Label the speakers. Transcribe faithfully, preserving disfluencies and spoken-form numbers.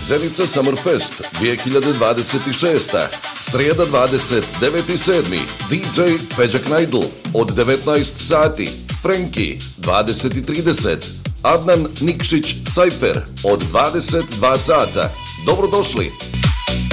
Speaker 1: Zenica Summerfest dvije hiljade dvadeset šest. Srijeda dvadeset deveti sedmi D J Peđa Knajdl od devetnaest sati. Frenki dvadeset i trideset. Adnan Nikšić Sajfer od dvadeset dva sata. Dobrodošli!